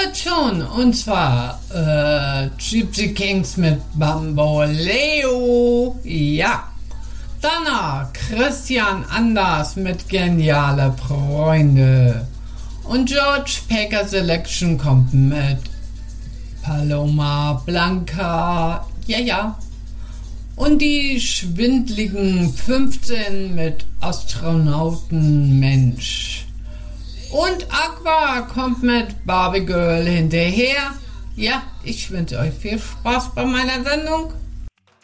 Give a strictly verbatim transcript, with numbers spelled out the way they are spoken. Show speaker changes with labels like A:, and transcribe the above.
A: jetzt schon. Und zwar äh, Gypsy Kings mit Bamboleo. Ja. Danach Christian Anders mit Geniale Freunde. Und George Packer Selection kommt mit Paloma Blanca. Ja, ja. Und die schwindligen fünfzehn mit Astronautenmensch. Und Aqua kommt mit Barbie Girl hinterher. Ja, ich wünsche euch viel Spaß bei meiner Sendung.